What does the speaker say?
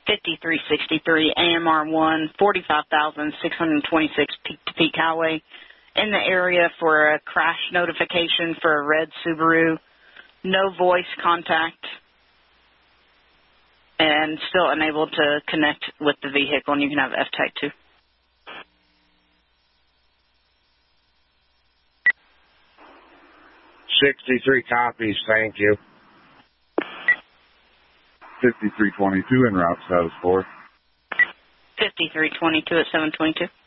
5363 AMR1, 45,626 peak-to-peak highway. In the area for a crash notification for a red Subaru. No voice contact. And still unable to connect with the vehicle, and you can have F-Type 2. $63 copies, thank you. 5322 en route, status 4. 5322 at 722.